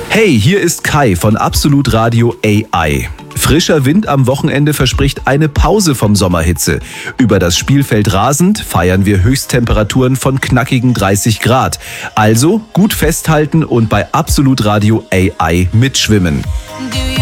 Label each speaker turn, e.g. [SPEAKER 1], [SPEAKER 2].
[SPEAKER 1] Hey, hier ist Kai von Absolut Radio AI. Frischer Wind am Wochenende verspricht eine Pause vom Sommerhitze. Über das Spielfeld rasend feiern wir Höchsttemperaturen von knackigen 30 Grad. Also gut festhalten und bei Absolut Radio AI mitschwimmen.